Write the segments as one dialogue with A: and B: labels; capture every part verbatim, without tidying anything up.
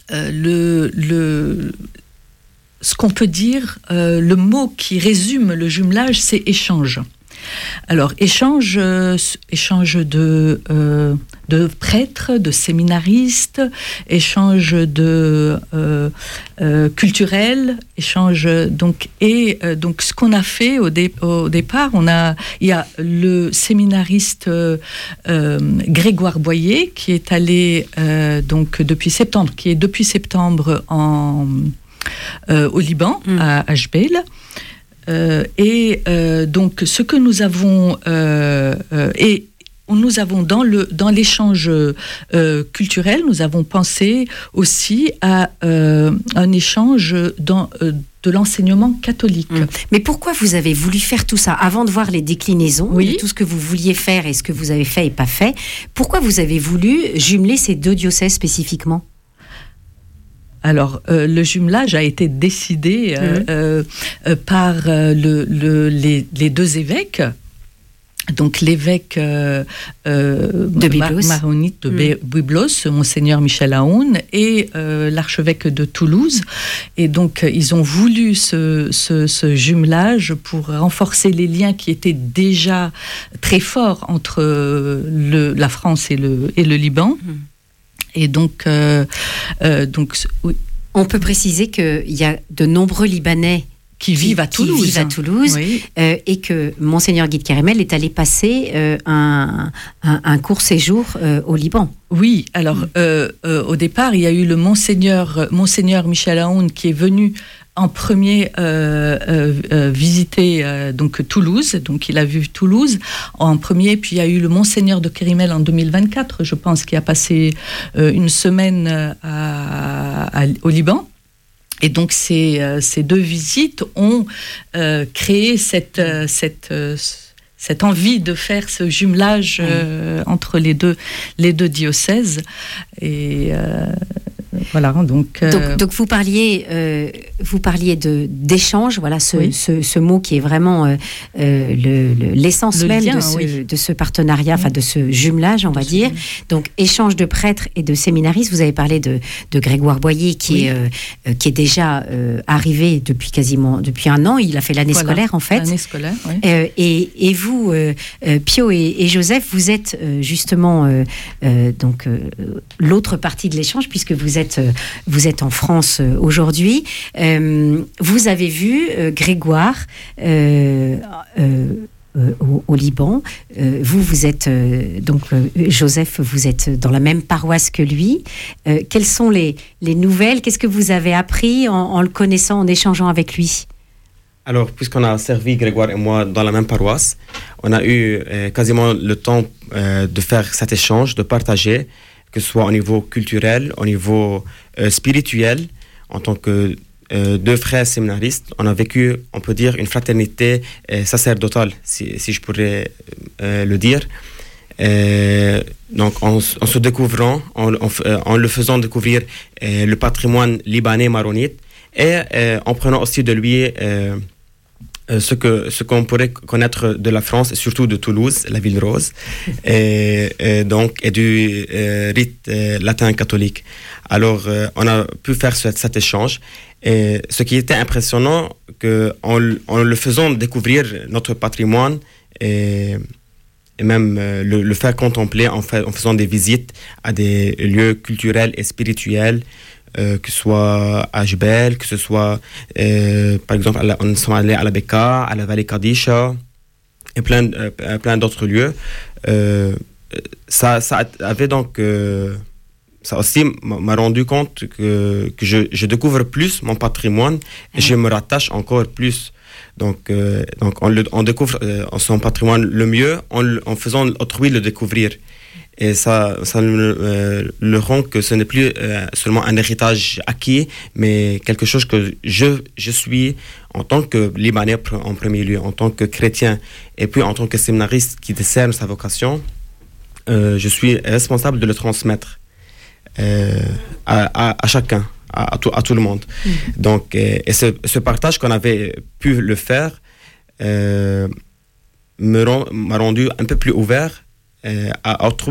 A: euh, le, le, ce qu'on peut dire, euh, le mot qui résume le jumelage, c'est échange. Alors, échange, euh, échange de, euh, de prêtres, de séminaristes, échange de euh, euh, culturel, échange donc et euh, donc ce qu'on a fait au, dé, au départ, on a il y a le séminariste euh, euh, Grégoire Boyer qui est allé euh, donc depuis septembre, qui est depuis septembre en euh, au Liban mmh. à Ajbel. Euh, et euh, donc ce que nous avons euh, euh, et nous avons dans le dans l'échange euh, culturel, nous avons pensé aussi à euh, un échange dans euh, de l'enseignement catholique. Mmh.
B: Mais pourquoi vous avez voulu faire tout ça avant de voir les déclinaisons,
A: oui.
B: de tout ce que vous vouliez faire et ce que vous avez fait et pas fait? Pourquoi vous avez voulu jumeler ces deux diocèses spécifiquement?
A: Alors, euh, le jumelage a été décidé euh, mmh. euh, euh, par euh, le, le, les, les deux évêques. Donc, l'évêque euh, euh,
B: de Byblos.
A: Mar- maronite de mmh. Byblos, Monseigneur Michel Aoun, et euh, l'archevêque de Toulouse. Et donc, ils ont voulu ce, ce, ce jumelage pour renforcer les liens qui étaient déjà très forts entre le, la France et le, et le Liban. Mmh. Et donc, euh, euh, donc oui.
B: On peut préciser qu'il y a de nombreux Libanais
A: qui vivent à Toulouse,
B: qui vivent à Toulouse
A: oui.
B: euh, et que Monseigneur Guy de Kérémel est allé passer euh, un, un, un court séjour euh, au Liban.
A: Oui, alors mmh. euh, euh, au départ, il y a eu le Monseigneur, Monseigneur Michel Aoun qui est venu en premier euh, euh, euh, visiter euh, donc Toulouse, donc il a vu Toulouse en premier, puis il y a eu le Monseigneur de Kérimel en deux mille vingt-quatre, je pense, qui a passé euh, une semaine à, à, au Liban. Et donc ces, euh, ces deux visites ont euh, créé cette, euh, cette, euh, cette envie de faire ce jumelage euh, entre les deux, les deux diocèses. Et euh, voilà, donc, euh...
B: donc donc vous parliez euh, vous parliez de d'échange, voilà ce, oui. ce ce mot qui est vraiment euh, euh, le, le l'essence le même lien, de ce oui. de ce partenariat, enfin oui. de ce jumelage, on de va dire. Jumelage. Donc échange de prêtres et de séminaristes. Vous avez parlé de de Grégoire Boyer qui oui. est euh, qui est déjà euh, arrivé depuis quasiment depuis un an. Il a fait l'année voilà. scolaire en fait.
A: L'année scolaire. Oui.
B: Euh, et et vous euh, euh, Pio et, et Joseph, vous êtes euh, justement euh, euh, donc euh, l'autre partie de l'échange puisque vous êtes Vous êtes en France aujourd'hui. Euh, vous avez vu euh, Grégoire euh, euh, euh, au, au Liban. Euh, vous, vous êtes euh, donc euh, Joseph, vous êtes dans la même paroisse que lui. Euh, quelles sont les, les nouvelles? Qu'est-ce que vous avez appris en, en le connaissant, en échangeant avec lui?
C: Alors, puisqu'on a servi Grégoire et moi dans la même paroisse, on a eu euh, quasiment le temps euh, de faire cet échange, de partager, que ce soit au niveau culturel, au niveau euh, spirituel, en tant que euh, deux frères séminaristes. On a vécu, on peut dire, une fraternité euh, sacerdotale, si, si je pourrais euh, le dire. Euh, donc, en, en se découvrant, en, en, en le faisant découvrir euh, le patrimoine libanais maronite, et euh, en prenant aussi de lui euh, euh, ce, que, ce qu'on pourrait connaître de la France, et surtout de Toulouse, la ville rose, et, et, donc, et du euh, rite euh, latin catholique. Alors, euh, on a pu faire ce, cet échange. Et ce qui était impressionnant, que en, en le faisant découvrir notre patrimoine et, et même euh, le, le faire contempler en, fait, en faisant des visites à des lieux culturels et spirituels, Euh, que ce soit à Jbel, que ce soit, euh, par exemple, la, on est allé à la Beka, à la vallée Kadisha, et plein, euh, plein d'autres lieux. Euh, ça, ça avait donc, euh, ça aussi m'a rendu compte que, que je, je découvre plus mon patrimoine et je me rattache encore plus. Donc, euh, donc on, le, on découvre euh, son patrimoine le mieux en, en faisant autrui le découvrir. Et ça, ça le, euh, le rend que ce n'est plus euh, seulement un héritage acquis, mais quelque chose que je, je suis en tant que Libanais en premier lieu, en tant que chrétien, et puis en tant que séminariste qui discerne sa vocation, euh, je suis responsable de le transmettre euh, à, à, à chacun, à, à, tout, à tout le monde. Mmh. Donc, et, et ce, ce partage qu'on avait pu le faire euh, me rend, m'a rendu un peu plus ouvert à autrui,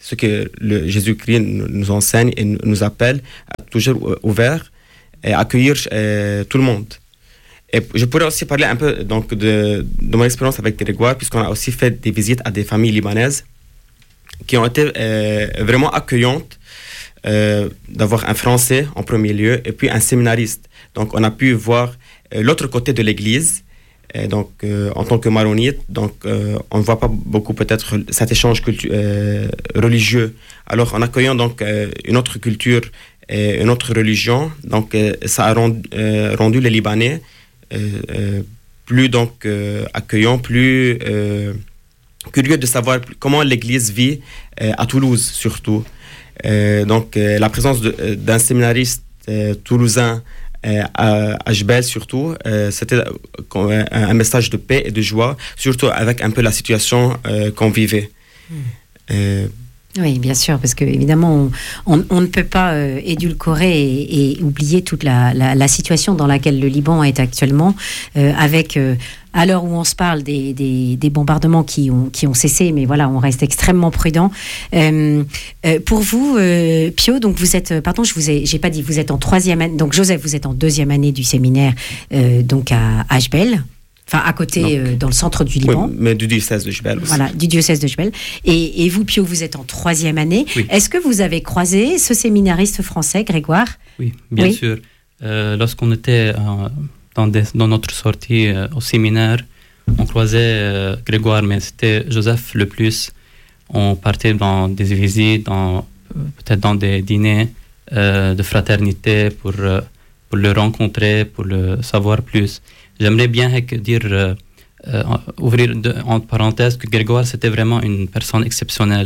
C: ce que le Jésus-Christ nous enseigne et nous appelle à toujours ouvert et accueillir euh, tout le monde. Et je pourrais aussi parler un peu donc, de, de mon expérience avec Grégoire, puisqu'on a aussi fait des visites à des familles libanaises qui ont été euh, vraiment accueillantes, euh, d'avoir un Français en premier lieu et puis un séminariste. Donc on a pu voir euh, l'autre côté de l'église, et donc euh, en tant que maronite, donc euh, on ne voit pas beaucoup peut-être cet échange cultu- euh, religieux. Alors en accueillant donc euh, une autre culture et une autre religion, donc euh, ça a rendu, euh, rendu les Libanais Euh, euh, plus donc euh, accueillant, plus euh, curieux de savoir comment l'Église vit euh, à Toulouse surtout. Euh, donc euh, la présence de, d'un séminariste euh, toulousain euh, à Ajbel surtout, euh, c'était un, un message de paix et de joie, surtout avec un peu la situation euh, qu'on vivait. Mmh. Euh,
B: Oui, bien sûr, parce que évidemment, on, on, on ne peut pas euh, édulcorer et, et oublier toute la, la, la situation dans laquelle le Liban est actuellement, euh, avec euh, à l'heure où on se parle des, des, des bombardements qui ont, qui ont cessé, mais voilà, on reste extrêmement prudent. Euh, euh, pour vous, euh, Pio, donc vous êtes, pardon, je vous ai, j'ai pas dit, vous êtes en troisième année, donc Joseph, vous êtes en deuxième année du séminaire, euh, donc à Ajbel. Enfin, à côté, euh, dans le centre du Liban.
C: Oui, mais du diocèse de Jbel aussi.
B: Voilà, du diocèse de Jbel. Et, et vous, Pio, vous êtes en troisième année.
D: Oui.
B: Est-ce que vous avez croisé ce séminariste français, Grégoire ?
D: Oui, bien
B: oui.
D: sûr. Euh, lorsqu'on était euh, dans, des, dans notre sortie euh, au séminaire, on croisait euh, Grégoire, mais c'était Joseph le plus. On partait dans des visites, dans, peut-être dans des dîners euh, de fraternité pour, euh, pour le rencontrer, pour le savoir plus. J'aimerais bien dire, euh, euh, ouvrir de, entre parenthèses, que Grégoire, c'était vraiment une personne exceptionnelle.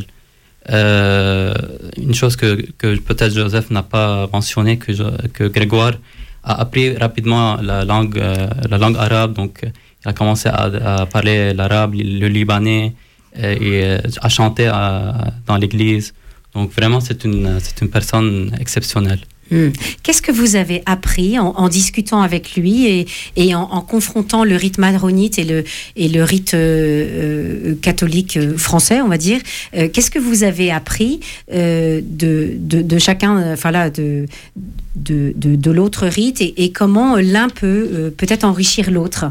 D: Euh, une chose que, que peut-être Joseph n'a pas mentionné, que, que Grégoire a appris rapidement la langue, euh, la langue arabe, donc il a commencé à, à parler l'arabe, le libanais, euh, et euh, à chanter à, dans l'église. Donc vraiment, c'est une, c'est une personne exceptionnelle.
B: Mmh. Qu'est-ce que vous avez appris en, en discutant avec lui et, et en, en confrontant le rite maronite et le, et le rite euh, euh, catholique euh, français, on va dire euh, Qu'est-ce que vous avez appris euh, de, de, de chacun, enfin là, de, de, de, de l'autre rite et, et comment l'un peut euh, peut-être enrichir l'autre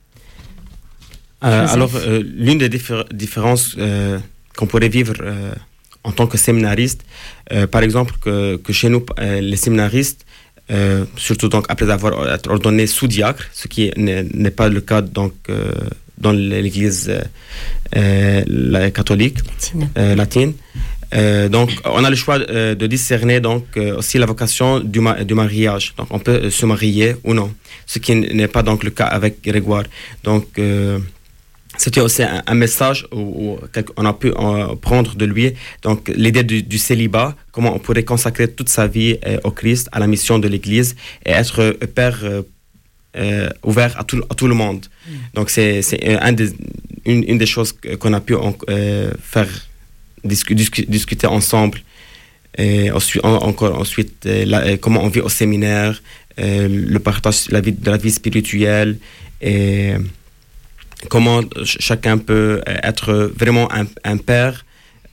C: euh, Alors, euh, l'une des diffé- différences euh, qu'on pourrait vivre euh, en tant que séminariste, euh, par exemple, que, que chez nous, euh, les séminaristes, euh, surtout donc après avoir été ordonnés sous-diacre, ce qui n'est, n'est pas le cas donc, euh, dans l'église euh, euh, la catholique,
B: latine.
C: Euh, latine. Euh, donc, on a le choix euh, de discerner donc, euh, aussi la vocation du, ma- du mariage. Donc, on peut se marier ou non, ce qui n'est pas donc, le cas avec Grégoire. Donc, euh, c'était aussi un, un message où, où on a pu euh, prendre de lui donc l'idée du, du célibat, comment on pourrait consacrer toute sa vie euh, au Christ, à la mission de l'Église et être euh, père euh, euh, ouvert à tout, à tout le monde. Mm. Donc c'est, c'est un des, une, une des choses qu'on a pu en, euh, faire discu, discu, discuter ensemble. Et ensuite, en, encore ensuite euh, la, comment on vit au séminaire, euh, le partage la vie, de la vie spirituelle et comment chacun peut être vraiment un, un père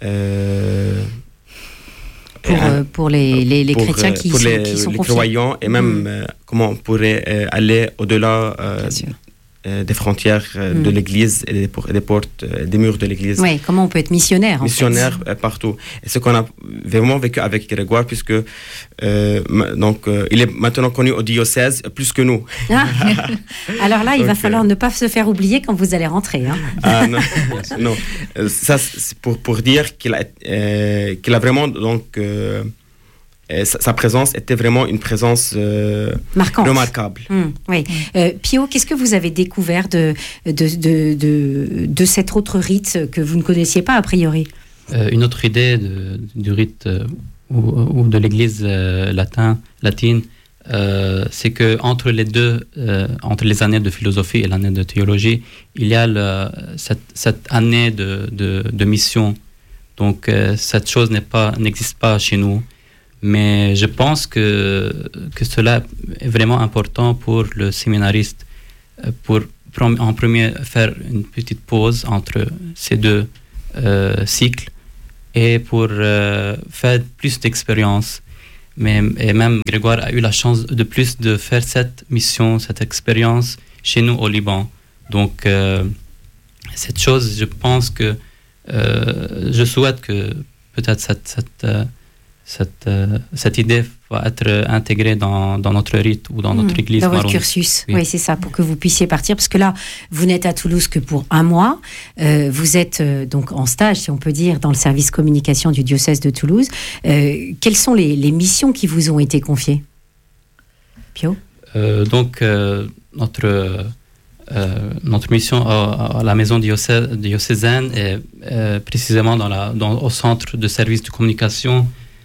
C: euh,
B: pour,
C: un,
B: pour les, les, les
C: pour,
B: chrétiens qui
C: pour
B: sont,
C: les,
B: qui sont
C: les
B: confiés.
C: croyants et même mmh. euh, comment on pourrait euh, aller au-delà euh, euh, des frontières euh, mmh. de l'église et des, des portes, euh, des murs de l'église.
B: Oui, comment on peut être missionnaire en
C: missionnaire
B: fait.
C: euh, partout. Et ce qu'on a vraiment vécu avec Grégoire, puisque euh, donc, euh, il est maintenant connu au diocèse plus que nous.
B: Ah, alors là, il
C: donc,
B: va falloir
C: euh,
B: ne pas se faire oublier quand vous allez rentrer. Hein.
C: Ah, non, non. Ça, c'est pour, pour dire qu'il a, euh, qu'il a vraiment donc, euh, sa, sa présence était vraiment une présence euh, remarquable.
B: Mmh, oui. Euh, Pio, qu'est-ce que vous avez découvert de, de, de, de, de cet autre rite que vous ne connaissiez pas a priori?
D: euh, Une autre idée de, du rite euh, ou, ou de l'église euh, latin, latine, euh, c'est que entre les deux, euh, entre les années de philosophie et l'année de théologie, il y a le, cette, cette année de, de, de mission. Donc euh, cette chose n'est pas, n'existe pas chez nous. Mais je pense que, que cela est vraiment important pour le séminariste, pour en premier faire une petite pause entre ces deux euh, cycles et pour euh, faire plus d'expérience. Mais et même Grégoire a eu la chance de plus de faire cette mission, cette expérience chez nous au Liban. Donc, euh, cette chose, je pense que euh, je souhaite que peut-être cette, cette, euh, cette, euh, cette idée va être intégrée dans, dans notre rite ou dans notre mmh, église.
B: Dans votre cursus, oui. oui, c'est ça, pour que vous puissiez partir. Parce que là, vous n'êtes à Toulouse que pour un mois. Euh, vous êtes euh, donc en stage, si on peut dire, dans le service communication du diocèse de Toulouse. Euh, quelles sont les, les missions qui vous ont été confiées, Pio?
D: euh, Donc, euh, notre, euh, notre mission à, à la maison diocé- diocésaine est euh, précisément dans la, dans, au centre de service de communication.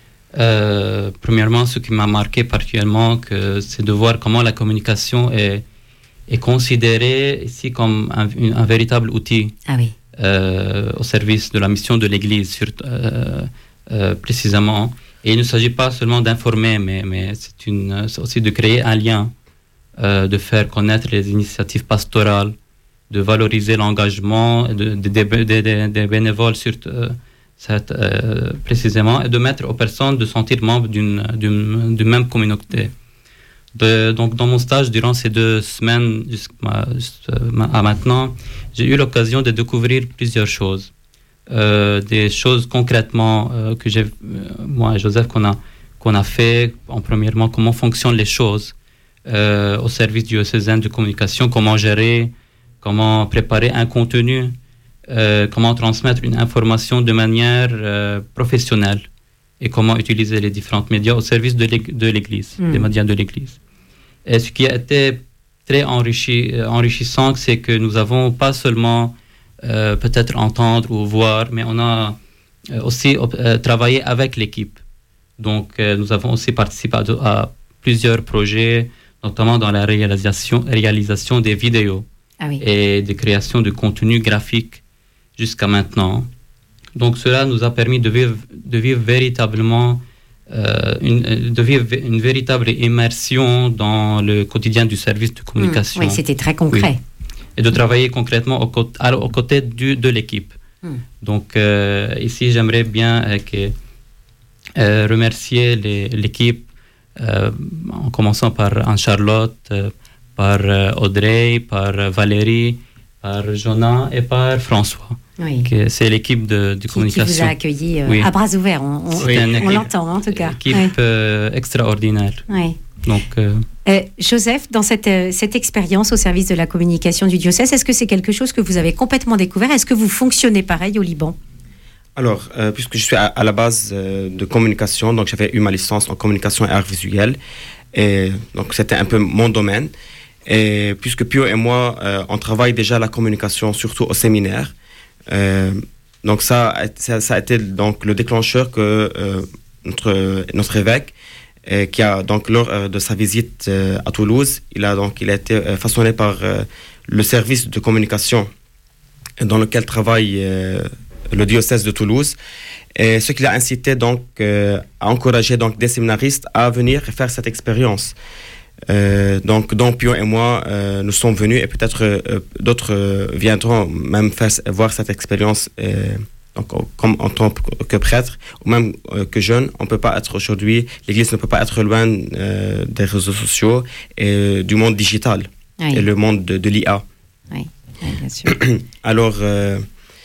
D: Euh, premièrement, ce qui m'a marqué particulièrement, que c'est de voir comment la communication est, est considérée ici comme un, un véritable outil
B: ah oui.
D: euh, au service de la mission de l'Église, surtout, euh, euh, précisément. Et il ne s'agit pas seulement d'informer, mais, mais c'est, une, c'est aussi de créer un lien, euh, de faire connaître les initiatives pastorales, de valoriser l'engagement des de, de, de, de, de bénévoles, surtout. Euh, Cette, euh, précisément, et de mettre aux personnes de sentir membres d'une, d'une, d'une même communauté. De, donc, dans mon stage, durant ces deux semaines jusqu'à, jusqu'à maintenant, j'ai eu l'occasion de découvrir plusieurs choses. Euh, des choses concrètement euh, que j'ai, euh, moi et Joseph, qu'on a, qu'on a fait. En premièrement, comment fonctionnent les choses euh, au service diocésain de communication, comment gérer, comment préparer un contenu. Euh, comment transmettre une information de manière euh, professionnelle et comment utiliser les différents médias au service de, l'ég- de l'Église, mmh. des médias de l'Église. Et ce qui a été très enrichi, euh, enrichissant, c'est que nous avons pas seulement euh, peut-être entendre ou voir, mais on a euh, aussi euh, travaillé avec l'équipe. Donc, euh, nous avons aussi participé à, de, à plusieurs projets, notamment dans la réalisation, réalisation des vidéos
B: ah oui.
D: et de création de contenu graphique jusqu'à maintenant. Donc cela nous a permis de vivre, de vivre véritablement euh, une, de vivre une véritable immersion dans le quotidien du service de communication.
B: Mmh, oui, c'était très concret.
D: Oui. Et de travailler concrètement aux côtés, aux côtés du, de l'équipe. Mmh. Donc euh, ici, j'aimerais bien euh, que, euh, remercier les, l'équipe, euh, en commençant par Anne-Charlotte, euh, par euh, Audrey, par euh, Valérie, par Jonah et par François.
B: Oui.
D: Que c'est l'équipe de, de
B: qui,
D: communication.
B: Qui vous a accueilli euh,
D: oui.
B: à bras ouverts. On, on,
D: oui.
B: on l'entend en tout cas.
D: Une équipe oui. euh, extraordinaire.
B: Oui.
D: Donc, euh...
B: Euh, Joseph, dans cette, euh, cette expérience au service de la communication du diocèse, est-ce que c'est quelque chose que vous avez complètement découvert? Est-ce que vous fonctionnez pareil au Liban?
C: Alors, euh, puisque je suis à, à la base euh, de communication, donc j'avais eu ma licence en communication et art visuel, et donc c'était un peu mon domaine. Et puisque Pio et moi, euh, on travaille déjà la communication, surtout au séminaire, euh, donc ça, ça, ça a été donc le déclencheur que euh, notre notre évêque, euh, qui a donc lors euh, de sa visite euh, à Toulouse, il a donc il a été euh, façonné par euh, le service de communication dans lequel travaille euh, le diocèse de Toulouse, et ce qui l'a incité donc euh, à encourager donc des séminaristes à venir faire cette expérience. Euh, donc, donc Pio et moi, euh, nous sommes venus, et peut-être euh, d'autres euh, viendront même faire, voir cette expérience. Euh, donc, comme en tant que prêtre ou même euh, que jeune, on peut pas être aujourd'hui, l'Église ne peut pas être loin euh, des réseaux sociaux et euh, du monde digital oui. et le monde de, de l'I A.
B: Oui, oui bien sûr.
C: Alors, euh,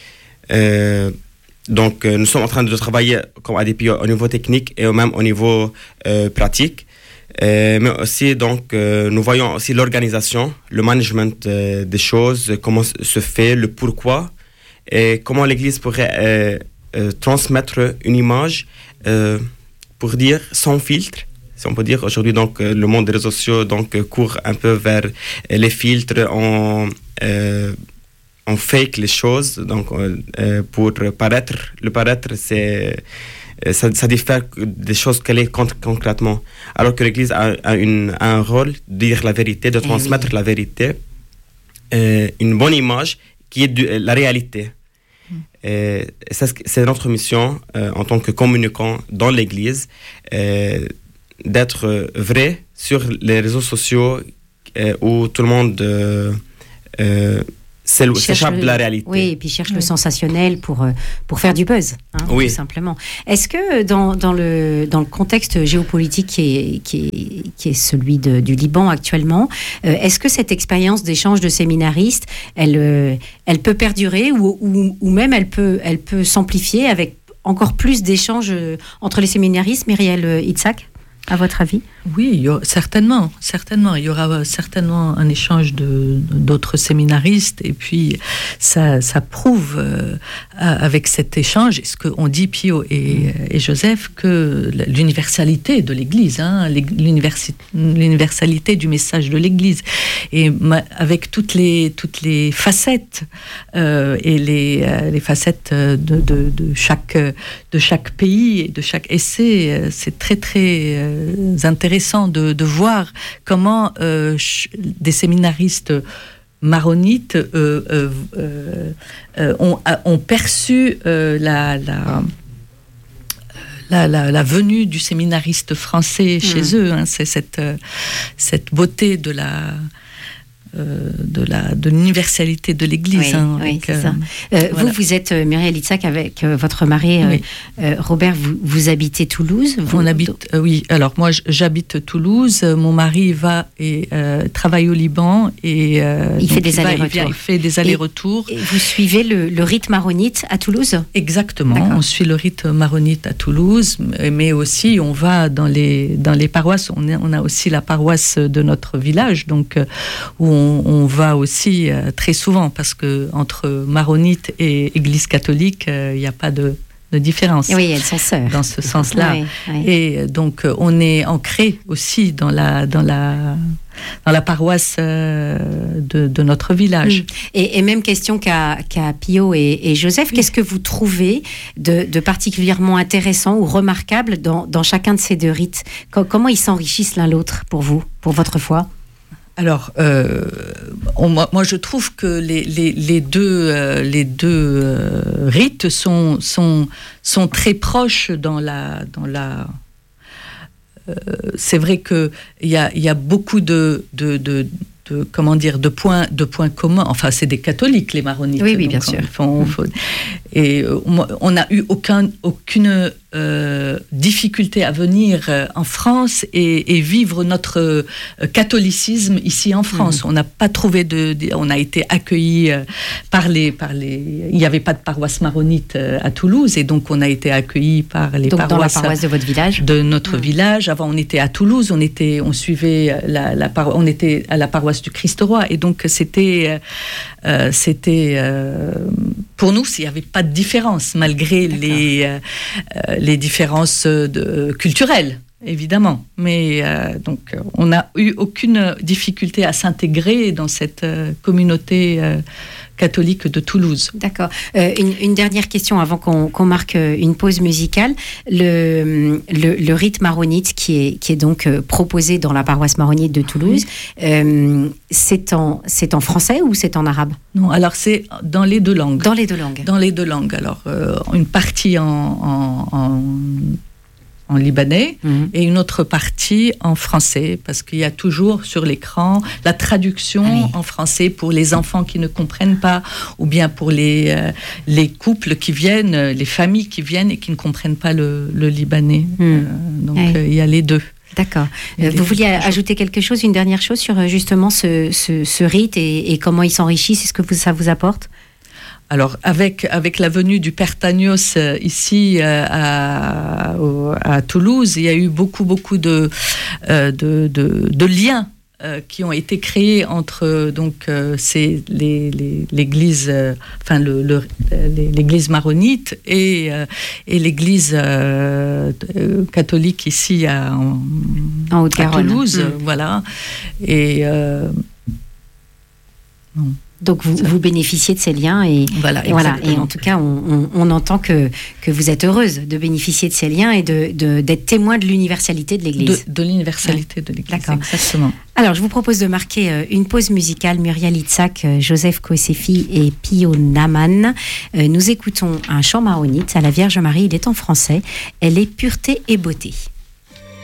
C: euh, donc, euh, nous sommes en train de travailler, comme a dit Pio, au niveau technique et même au niveau euh, pratique. Euh, mais aussi, donc, euh, nous voyons aussi l'organisation, le management euh, des choses, comment se fait, le pourquoi, et comment l'Église pourrait euh, euh, transmettre une image, euh, pour dire, sans filtre, si on peut dire. Aujourd'hui, donc, euh, le monde des réseaux sociaux donc, euh, court un peu vers euh, les filtres, on, euh, on fake les choses, donc, euh, pour paraître. Le paraître, c'est... Ça, ça diffère des choses qu'elle est concrètement. Alors que l'Église a, a, une, a un rôle de dire la vérité, de transmettre eh oui. la vérité, euh, une bonne image qui est de, la réalité. Mm. Et c'est, c'est notre mission euh, en tant que communicants dans l'Église, euh, d'être vrai sur les réseaux sociaux euh, où tout le monde euh, euh, s'échappe de la réalité.
B: Oui, et puis cherche
A: oui.
B: le sensationnel pour, pour faire du buzz, hein,
C: oui.
B: tout simplement. Est-ce que dans, dans, le, dans le contexte géopolitique qui est, qui est, qui est celui de, du Liban actuellement, euh, est-ce que cette expérience d'échange de séminaristes, elle, euh, elle peut perdurer ou, ou, ou même elle peut, elle peut s'amplifier avec encore plus d'échanges entre les séminaristes, Myriel Itzhak, à votre avis?
A: Oui, il y aura, certainement, certainement. Il y aura certainement un échange de, d'autres séminaristes, et puis ça, ça prouve euh, avec cet échange, ce qu'on dit Pio et, et Joseph, que l'universalité de l'Église, hein, l'universalité du message de l'Église, et ma, avec toutes les toutes les facettes euh, et les euh, les facettes de, de, de chaque de chaque pays et de chaque essai, c'est très très euh, intéressant. Intéressant de, de voir comment euh, des séminaristes maronites euh, euh, euh, ont, ont perçu euh, la, la, la, la, la venue du séminariste français chez mmh. eux. Hein, c'est cette, cette beauté de la... Euh, de la de l'universalité de l'Église.
B: Oui,
A: hein,
B: oui
A: avec,
B: c'est
A: euh,
B: ça. Euh,
A: voilà.
B: Vous, vous êtes euh, Myriel Itzhak avec euh, votre mari euh,
A: oui.
B: euh, Robert. Vous, vous habitez Toulouse. Vous,
A: On habite. Euh, oui. Alors moi, j'habite Toulouse. Mon mari va et euh, travaille au Liban et euh,
B: il fait des
A: il
B: allers-retours.
A: Il, vient, il fait des allers-retours.
B: Et, et vous suivez le, le rite maronite à Toulouse?
A: Exactement.
B: D'accord.
A: On suit le rite maronite à Toulouse, mais aussi on va dans les dans les paroisses. On, est, on a aussi la paroisse de notre village, donc euh, où on, on va aussi euh, très souvent, parce que entre maronite et Église catholique, il euh, n'y a pas de, de différence.
B: Oui, elles sont sœurs.
A: Dans ce sens-là.
B: Oui, oui.
A: Et donc, euh, on est ancré aussi dans la dans la dans la paroisse euh, de, de notre village.
B: Mmh. Et, et même question qu'à, qu'à Pio et, et Joseph, oui. Qu'est-ce que vous trouvez de, de particulièrement intéressant ou remarquable dans, dans chacun de ces deux rites? Comment ils s'enrichissent l'un l'autre pour vous, pour votre foi?
A: Alors, euh, on, moi, moi, je trouve que les, les, les deux, euh, les deux euh, rites sont, sont, sont très proches dans la... Dans la euh, c'est vrai qu'il y a, y a beaucoup de... de, de De, comment dire, de points, de points communs. Enfin, c'est des catholiques, les maronites.
B: Oui, oui, bien
A: donc,
B: sûr.
A: On, faut, et euh, on n'a eu aucun, aucune euh, difficulté à venir euh, en France et, et vivre notre euh, catholicisme ici en France. Mmh. On n'a pas trouvé de, de... On a été accueillis euh, par les... Par les il n'y avait pas de paroisse maronite euh, à Toulouse, et donc on a été accueillis par les
B: donc
A: paroisses...
B: dans la paroisse de votre village?
A: De notre mmh. village. Avant, on était à Toulouse, on, était, on suivait la, la paro... on était à la paroisse du Christ-Roi, et donc c'était, euh, c'était euh, pour nous, il n'y avait pas de différence, malgré les, euh, les différences de, culturelles, évidemment. Mais euh, donc, on n'a eu aucune difficulté à s'intégrer dans cette euh, communauté euh, catholique de Toulouse.
B: D'accord. Euh, une, une dernière question avant qu'on, qu'on marque une pause musicale. Le, le, le rite maronite qui est, qui est donc proposé dans la paroisse maronite de Toulouse, oui. euh, c'est, en, c'est en français ou c'est en arabe?
A: Non, alors c'est dans les deux langues.
B: Dans les deux langues.
A: Dans les deux langues. Alors, euh, une partie en... en, en en libanais, mmh. et une autre partie en français, parce qu'il y a toujours sur l'écran la traduction ah oui. en français pour les enfants qui ne comprennent pas, ou bien pour les, euh, les couples qui viennent, les familles qui viennent et qui ne comprennent pas le, le libanais. Mmh. Euh, donc oui. euh, il y a les deux.
B: D'accord. Euh, vous vouliez ajouter quelque chose, une dernière chose sur justement ce, ce, ce rite et, et comment il s'enrichit, c'est ce que vous, ça vous apporte?
A: Alors, avec, avec la venue du Père Tagnos euh, ici euh, à, à Toulouse, il y a eu beaucoup, beaucoup de, euh, de, de, de liens euh, qui ont été créés entre donc, euh, c'est les, les, l'église, euh, enfin, le, le, l'église maronite et, euh, et l'église euh, catholique ici à, en,
B: en Haute-Garonne.
A: À Toulouse.
B: Mmh.
A: Voilà. Et. Euh, non.
B: Donc vous, vous bénéficiez de ces liens et
A: voilà,
B: et, voilà. et en tout cas on, on, on entend que, que vous êtes heureuse de bénéficier de ces liens et de, de, d'être témoin de l'universalité de l'Église.
A: De, de l'universalité ouais. de l'Église,
B: d'accord.
A: Exactement.
B: Alors je vous propose de marquer une pause musicale. Myriel Itzhak, Joseph Kosefi et Pio Naman. Nous écoutons un chant maronite à la Vierge Marie, il est en français. Elle est pureté et beauté.